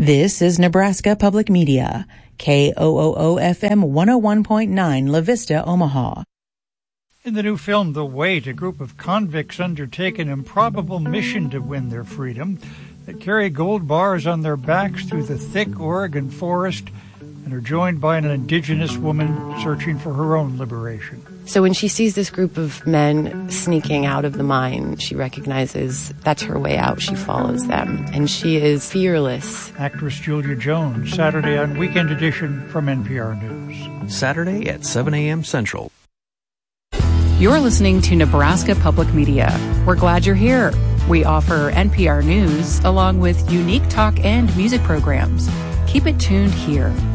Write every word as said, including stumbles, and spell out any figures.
This is Nebraska Public Media, K O O O F M one oh one point nine, La Vista, Omaha. In the new film, The Wait, a group of convicts undertake an improbable mission to win their freedom. They carry gold bars on their backs through the thick Oregon forest and are joined by an indigenous woman searching for her own liberation. So when she sees this group of men sneaking out of the mine, she recognizes that's her way out. She follows them, and she is fearless. Actress Julia Jones, Saturday on Weekend Edition from N P R News. Saturday at seven a.m. Central. You're listening to Nebraska Public Media. We're glad you're here. We offer N P R News along with unique talk and music programs. Keep it tuned here.